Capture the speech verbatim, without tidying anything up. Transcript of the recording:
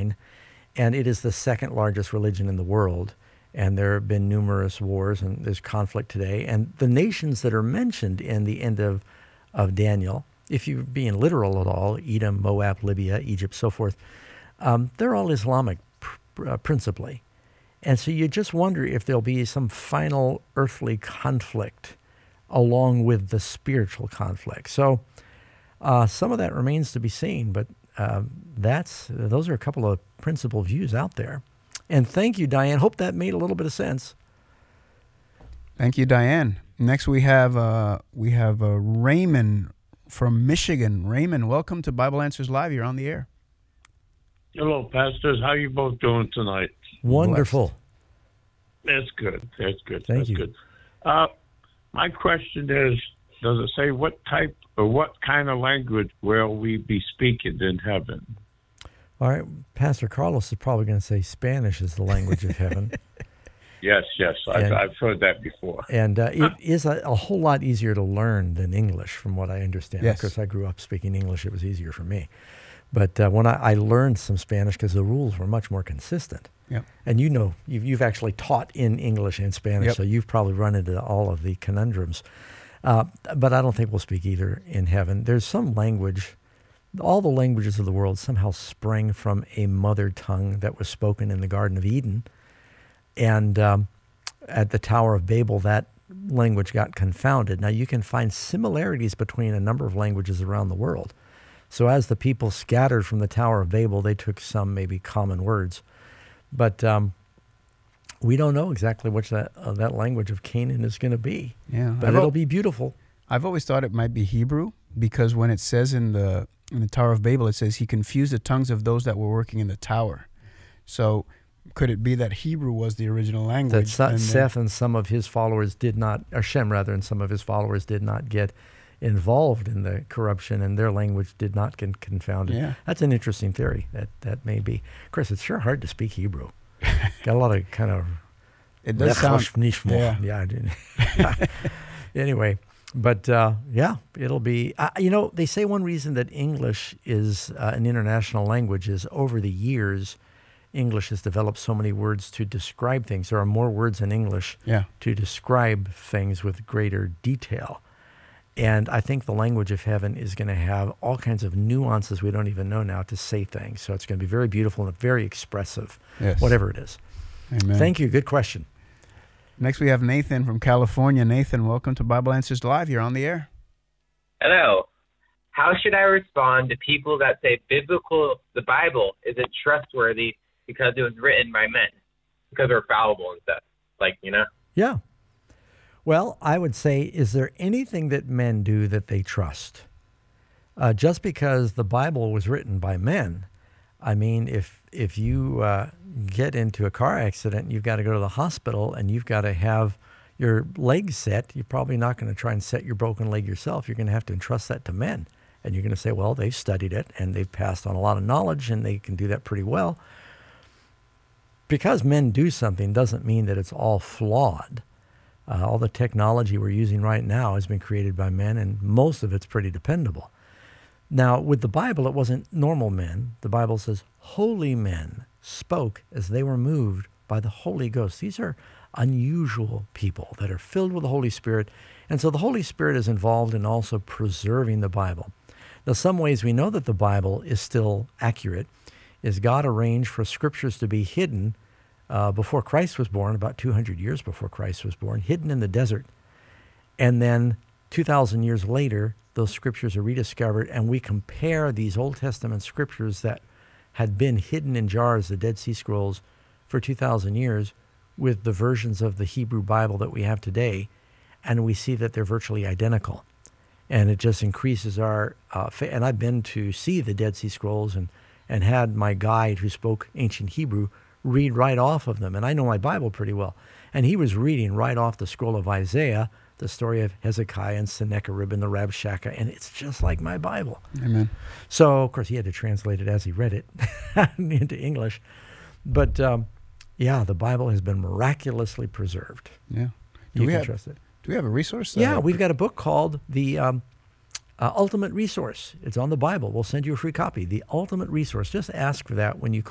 nine, and it is the second largest religion in the world. And there have been numerous wars, and there's conflict today. And the nations that are mentioned in the end of, of Daniel, if you're being literal at all, Edom, Moab, Libya, Egypt, so forth, um, they're all Islamic pr- uh, principally. And so you just wonder if there'll be some final earthly conflict along with the spiritual conflict. So uh, some of that remains to be seen, but uh, that's those are a couple of principal views out there. And thank you, Diane. Hope that made a little bit of sense. Thank you, Diane. Next, we have uh, we have uh, Raymond from Michigan. Raymond, welcome to Bible Answers Live. You're on the air. Hello, pastors. How you both doing tonight? Wonderful. Blessed. That's good. That's good. Thank That's you. good. Uh, my question is, does it say what type or what kind of language will we be speaking in heaven? All right, Pastor Carlos is probably going to say Spanish is the language of heaven. Yes, yes, I've, And- I've heard that before. And uh, it is a, a whole lot easier to learn than English, from what I understand. Yes. Of course, I grew up speaking English. It was easier for me. But uh, when I, I learned some Spanish, because the rules were much more consistent. Yep. And you know, you've, you've actually taught in English and Spanish, Yep. so you've probably run into all of the conundrums. Uh, but I don't think we'll speak either in heaven. There's some language, all the languages of the world somehow sprang from a mother tongue that was spoken in the Garden of Eden. And um, at the Tower of Babel, that language got confounded. Now, you can find similarities between a number of languages around the world. So as the people scattered from the Tower of Babel, they took some maybe common words. But um, we don't know exactly which that uh, that language of Canaan is going to be. Yeah, But I've it'll al- be beautiful. I've always thought it might be Hebrew, because when it says in the in the Tower of Babel, it says he confused the tongues of those that were working in the tower. So could it be that Hebrew was the original That language? Sa- and then- Seth and some of his followers did not, or Shem rather, and some of his followers did not get involved in the corruption, and their language did not get confounded. Yeah. That's an interesting theory. That that may be. Of course, it's sure hard to speak Hebrew. Got a lot of kind of. It does sound. Yeah. Yeah. I didn't. Anyway, but uh, yeah, it'll be. Uh, you know, they say one reason that English is uh, an international language is over the years, English has developed so many words to describe things. There are more words in English Yeah. to describe things with greater detail. And I think the language of heaven is going to have all kinds of nuances we don't even know now to say things. So it's going to be very beautiful and very expressive, Yes. whatever it is. Amen. Thank you. Good question. Next, we have Nathan from California. Nathan, welcome to Bible Answers Live. You're on the air. Hello. How should I respond to people that say biblical, the Bible isn't trustworthy because it was written by men, because they're fallible and stuff? Like, you know? Yeah. Well, I would say, is there anything that men do that they trust? Uh, just because the Bible was written by men, I mean, if if you uh, get into a car accident, you've got to go to the hospital and you've got to have your leg set, you're probably not going to try and set your broken leg yourself. You're going to have to entrust that to men. And you're going to say, well, they've studied it and they've passed on a lot of knowledge and they can do that pretty well. Because men do something doesn't mean that it's all flawed. Uh, all the technology we're using right now has been created by men, and most of it's pretty dependable. Now, with the Bible, it wasn't normal men. The Bible says holy men spoke as they were moved by the Holy Ghost. These are unusual people that are filled with the Holy Spirit. And so the Holy Spirit is involved in also preserving the Bible. Now, some ways we know that the Bible is still accurate is God arranged for scriptures to be hidden uh, before Christ was born, about two hundred years before Christ was born, hidden in the desert. And then two thousand years later, those scriptures are rediscovered, and we compare these Old Testament scriptures that had been hidden in jars, the Dead Sea Scrolls, for two thousand years, with the versions of the Hebrew Bible that we have today, and we see that they're virtually identical. And it just increases our uh, fa- and I've been to see the Dead Sea Scrolls and, and had my guide who spoke ancient Hebrew read right off of them. And I know my Bible pretty well. And he was reading right off the scroll of Isaiah, the story of Hezekiah and Sennacherib and the Rabshakeh, and it's just like my Bible. Amen. So, of course, he had to translate it as he read it into English. But, um, yeah, the Bible has been miraculously preserved. Yeah. You Do we can have trust it. Do we have a resource? Yeah, Uh, we've got a book called The um, uh, Ultimate Resource. It's on the Bible. We'll send you a free copy. The Ultimate Resource. Just ask for that when you call.